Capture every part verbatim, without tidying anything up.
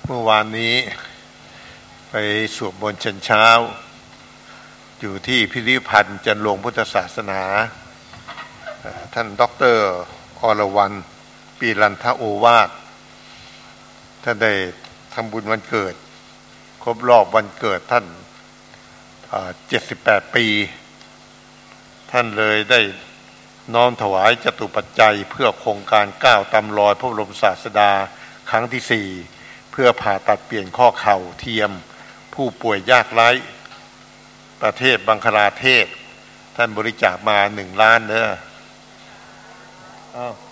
เมื่อวานนี้ไปสวดมนต์เช้าเช้าอยู่ที่พิพิธภัณฑ์จันทร์หลวงพุทธศาสนาท่านด็อกเตอร์อรวรรณปีรันทโอวาทท่านได้ทำบุญวันเกิดครบรอบวันเกิดท่านเจ็ดสิบแปดปีท่านเลยได้น้อมถวายจตุปัจจัยเพื่อโครงการก้าวตามรอยพระบรมศาสดาครั้งที่สี่เพื่อผ่าตัดเปลี่ยนข้อเข่าเทียมผู้ป่วยยากไร้ประเทศบังคลาเทศท่านบริจาคมาหนึ่งล้านเนอะอ้าว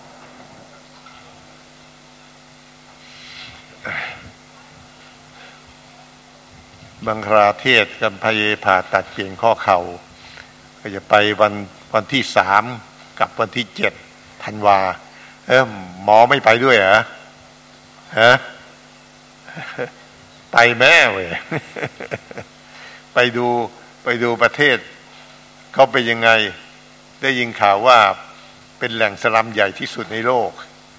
บังคลาเทศกันพยผ่าตัดเปลี่ยนข้อเข่าก็จะไปวันวันที่สามกับวันที่เจ็ดธันวาเออหมอไม่ไปด้วยเหรอฮะไปแม่เว้ยไปดูไปดูประเทศเขาเป็นยังไงได้ยินข่าวว่าเป็นแหล่งสลัมใหญ่ที่สุดในโลก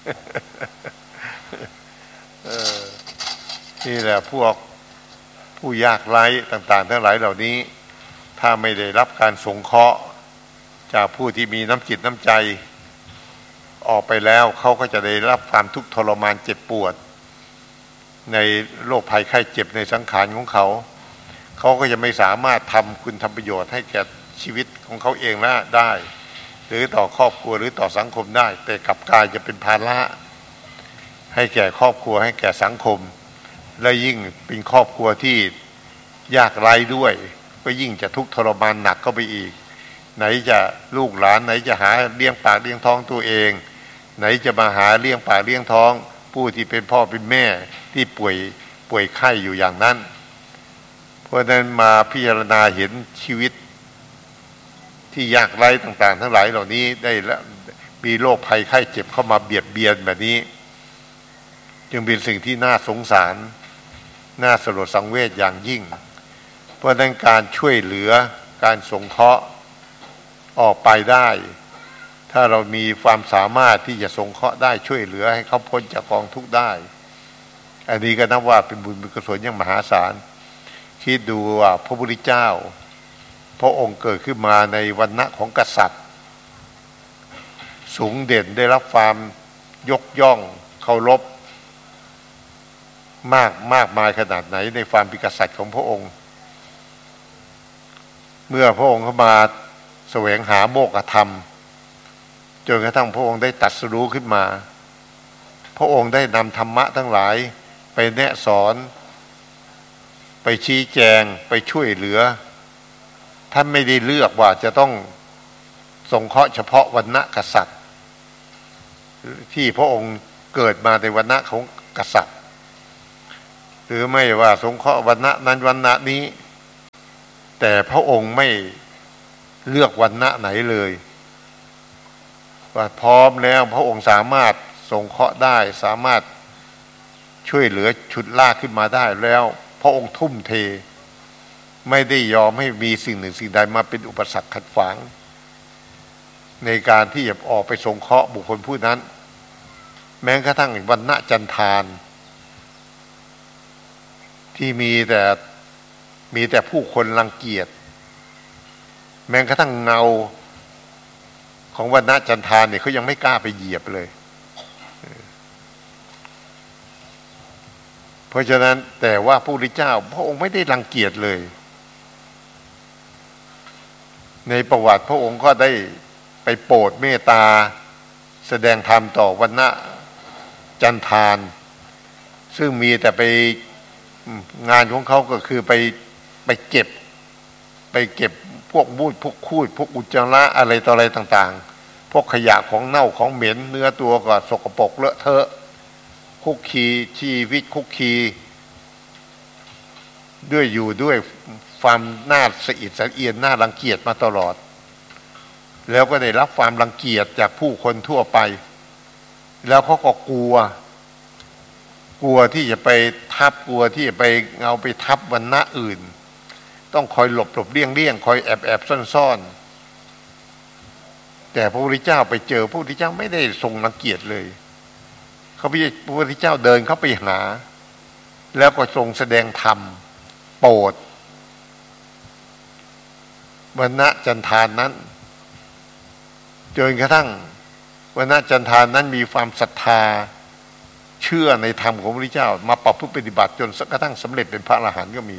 นี่แหละพวกผู้ยากไร้ต่างๆทั้งหลายเหล่านี้ถ้าไม่ได้รับการสงเคราะห์จากผู้ที่มีน้ำจิตน้ำใจออกไปแล้วเขาก็จะได้รับความทุกข์ทรมานเจ็บปวดในโรคภัยไข้เจ็บในสังขารของเขาเขาก็จะไม่สามารถทำคุณทำประโยชน์ให้แก่ชีวิตของเขาเองละได้หรือต่อครอบครัวหรือต่อสังคมได้แต่กลับกลายจะเป็นภาระให้แก่ครอบครัวให้แก่สังคมและยิ่งเป็นครอบครัวที่ยากไร้ด้วยก็ยิ่งจะทุกข์ทรมานหนักเข้าไปอีกไหนจะลูกหลานไหนจะหาเลี้ยงปากเลี้ยงท้องตัวเองไหนจะมาหาเลี้ยงปากเลี้ยงท้องผู้ที่เป็นพ่อเป็นแม่ที่ป่วยป่วยไข้อยู่อย่างนั้นเพราะนั้นมาพิจารณาเห็นชีวิตที่ยากไร้ต่างๆทั้งหลายเหล่านี้ได้แล้วมีโรคภัยไข้เจ็บเข้ามาเบียดเบียนแบบนี้จึงเป็นสิ่งที่น่าสงสารน่าสลดสังเวชอย่างยิ่งเพราะนั้นการช่วยเหลือการสงเคราะห์ออกไปได้ถ้าเรามีความสามารถที่จะสงเคราะห์ได้ช่วยเหลือให้เขาพ้นจากกองทุกข์ได้อันนี้ก็นับว่าเป็นบุญเป็นกุศลอย่างมหาศาลคิดดูว่าพระพุทธเจ้าพระองค์เกิดขึ้นมาในวรรณะของกษัตริย์สูงเด่นได้รับความยกย่องเคารพมากมากมายขนาดไหนในความเป็นกษัตริย์ของพระองค์เมื่อพระองค์เข้ามาแสวงหาโมกขธรรมจนกระทั่งพระองค์ได้ตรัสรู้ขึ้นมาพระองค์ได้นำธรรมะทั้งหลายไปแนะสอนไปชี้แจงไปช่วยเหลือท่านไม่ได้เลือกว่าจะต้องสงเคราะห์เฉพาะวรรณะกษัตริย์ที่พระองค์เกิดมาในวรรณะของกษัตริย์หรือไม่ว่าสงเคราะห์วรรณะนั้นวรรณะนี้แต่พระองค์ไม่เลือกวรรณะไหนเลยว่าพร้อมแล้วพระองค์สามารถสงเคราะห์ได้สามารถช่วยเหลือฉุดลากขึ้นมาได้แล้วพระองค์ทุ่มเทไม่ได้ยอมให้มีสิ่งหนึ่งสิ่งใดมาเป็นอุปสรรคขัดขวางในการที่จะออกไปสงเคราะห์บุคคลผู้นั้นแม้กระทั่งวรรณะจันทานที่มีแต่มีแต่ผู้คนรังเกียจแม้กระทั่งเงาของวรรณะจันทานเนี่ยเขายังไม่กล้าไปเหยียบเลยเพราะฉะนั้นแต่ว่าพระพุทธเจ้าพระองค์ไม่ได้รังเกียจเลยในประวัติพระองค์ก็ได้ไปโปรดเมตตาแสดงธรรมต่อวรรณะจันทานซึ่งมีแต่ไปงานของเขาก็คือไปไปเก็บไปเก็บพวกมูดพวกคูดพวกอุจจาระอะไรต่ออะไรต่างๆพวกขยะของเน่าของเหม็นเนื้อตัวก็สกปรกเลอะเทอะคุกคีชีวิตคุกคีด้วยอยู่ด้วยความน่าสะอิดสะเอียนน่ารังเกียจมาตลอดแล้วก็ได้รับความรังเกียจจากผู้คนทั่วไปแล้วเขาก็กลัวกลัวที่จะไปทับกลัวที่จะไปเอาไปทับวรรณะอื่นต้องคอยหลบหลบเลี่ยงเลี่ยงคอยแอบแอบซ่อนซ่อนแต่พระพุทธเจ้าไปเจอพระพุทธเจ้าไม่ได้ทรงรังเกียจเลยเขาพระพุทธเจ้าเดินเข้าไปหาแล้วก็ทรงแสดงธรรมโปรดวรรณจันทานนั้นจนกระทั่งวรรณจันทานนั้นมีความศรัทธาเชื่อในธรรมของพระพุทธเจ้ามาประพฤติปฏิบัติจนกระทั่งสำเร็จเป็นพระอรหันต์ก็มี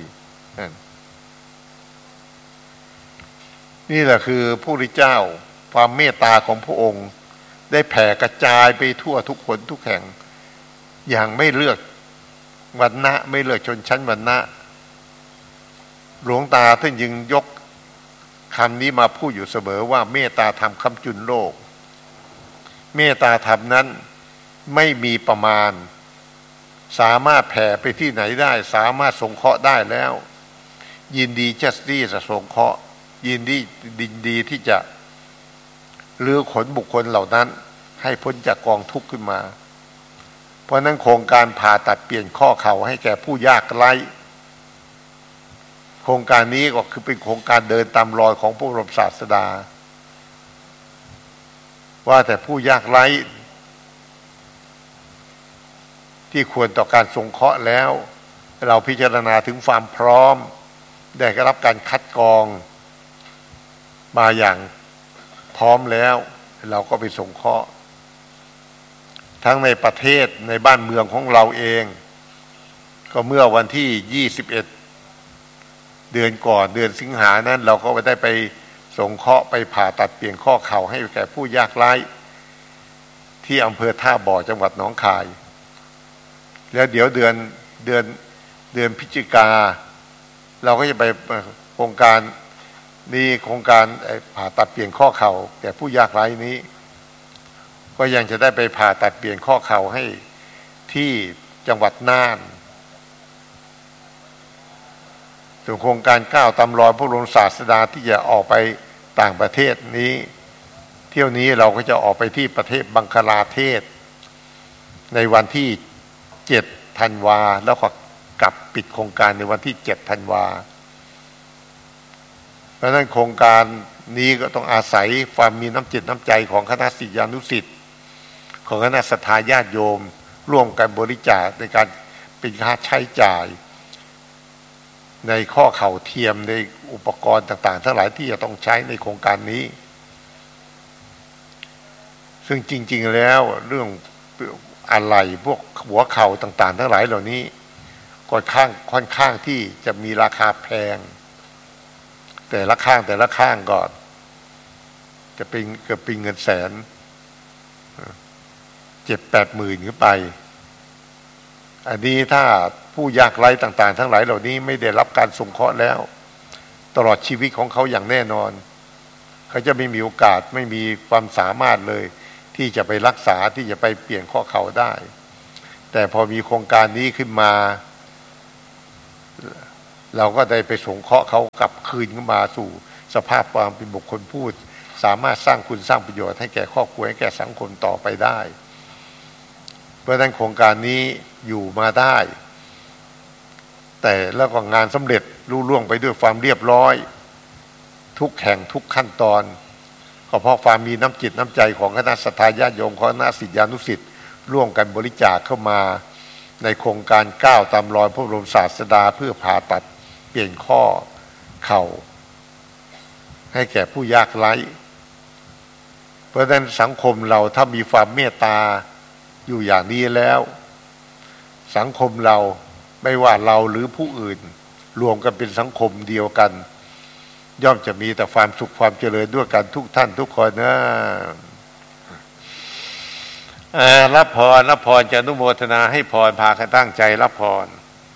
นี่แหละคือพระพุทธเจ้าความเมตตาของพระองค์ได้แผ่กระจายไปทั่วทุกคนทุกแห่งอย่างไม่เลือกวรรณะไม่เลือกชนชั้นวรรณะหลวงตาท่านยังยกคำนี้มาพูดอยู่เสมอว่าเมตตาธรรมค้ำจุนโลกเมตตาธรรมนั้นไม่มีประมาณสามารถแผ่ไปที่ไหนได้สามารถสงเคราะห์ได้แล้วยินดีจะที่จะสงเคราะห์ยินดีดินดีที่จะลื้อขนบุคคลเหล่านั้นให้พ้นจากกองทุกข์ขึ้นมาเพราะนั้นโครงการผ่าตัดเปลี่ยนข้อเข่าให้แก่ผู้ยากไร้โครงการนี้ก็คือเป็นโครงการเดินตามรอยของพระบรมศาสดาว่าแต่ผู้ยากไร้ที่ควรต่อการสงเคราะห์แล้วเราพิจารณาถึงความพร้อมได้รับการคัดกรองมาอย่างพร้อมแล้วเราก็ไปสงเคราะห์ทั้งในประเทศในบ้านเมืองของเราเองก็เมื่อวันที่ยี่สิบเอ็ดเดือนก่อนเดือนสิงหานั้นเราก็ได้ไปสงเคราะห์ไปผ่าตัดเปลี่ยนข้อเข่าให้แก่ผู้ยากไร้ที่อำเภอท่าบ่อจังหวัดหนองคายแล้วเดี๋ยวเดือนเดือนเดือนพฤศจิกาเราก็จะไปโครงการนี้โครงการผ่าตัดเปลี่ยนข้อเข่าแก่ผู้ยากไร้นี้ก็ยังจะได้ไปผ่าตัดเปลี่ยนข้อเข่าให้ที่จังหวัดน่านส่วนโครงการก้าวตามรอยพระบรมศาสดาที่จะออกไปต่างประเทศนี้เที่ยวนี้เราก็จะออกไปที่ประเทศบังคลาเทศในวันที่เจ็ดธันวาแล้วก็กลับปิดโครงการในวันที่เจ็ดธันวาเพราะฉะนั้นโครงการนี้ก็ต้องอาศัยความมีน้ำจิตน้ำใจของคณะศิษยานุศิษย์ของคณะศรัทธาญาติโยมร่วมกันบริจาคในการเป็นค่าใช้จ่ายในข้อเข่าเทียมในอุปกรณ์ต่างๆทั้งหลายที่จะต้องใช้ในโครงการนี้ซึ่งจริงๆแล้วเรื่องอะไรพวกหัวเข่าต่างๆทั้งหลายเหล่านี้ค่อนข้างค่อนข้างที่จะมีราคาแพงแต่ละข้างแต่ละข้างก็จะเป็นเกือบเป็นเงินแสนเจ็ดแปดหมื่นขึ้นไปอันนี้ถ้าผู้ยากไร้ต่างๆทั้งหลายเหล่านี้ไม่ได้รับการสงเคราะห์แล้วตลอดชีวิตของเขาอย่างแน่นอนเขาจะไม่มีโอกาสไม่มีความสามารถเลยที่จะไปรักษาที่จะไปเปลี่ยนข้อเข่าได้แต่พอมีโครงการนี้ขึ้นมาเราก็ได้ไปสงเคราะห์เขากลับคืนขึ้นมาสู่สภาพความเป็นบุคคลผู้สามารถสร้างคุณสร้างประโยชน์ให้แก่ครอบครัวให้แก่สังคมต่อไปได้เพราะฉะนั้นโครงการนี้อยู่มาได้แต่แล้วก็งานสำเร็จรุ่ล่วงไปด้วยความเรียบร้อยทุกแห่งทุกขั้นตอนก็เพราะความมีน้ำจิตน้ำใจของคณะศรัทธาญาติโยมของคณะศิษยานุศิษย์ร่วมกันบริจาคเข้ามาในโครงการก้าวตามรอยพระบรมศาสดาเพื่อผ่าตัดเปลี่ยนข้อเข่าให้แก่ผู้ยากไร้เพราะฉะนั้นสังคมเราถ้ามีความเมตตาอยู่อย่างนี้แล้วสังคมเราไม่ว่าเราหรือผู้อื่นรวมกันเป็นสังคมเดียวกันย่อมจะมีแต่ความสุขความเจริญด้วยกันทุกท่านทุกคนนะรับพรรับพรจะอนุโมทนาให้พรพากันตั้งใจรับพร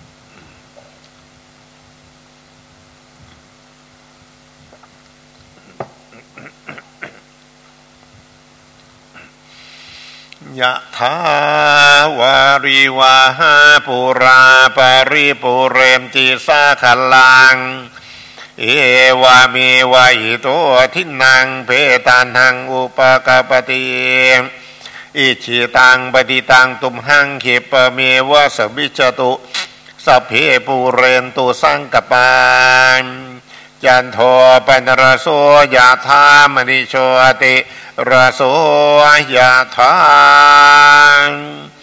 ยะถาวาริวาหาปุราปาริปุเรมติสาขลังเอวามีวะอิโตทินังเพตานังอุปกปติอิชิตังปฏิตังตุมหังขิปเมวะสวิจตุสัพเพปุเรนตุสังกปานจันโทปนรโสยะธามณิโชติรโสยะธา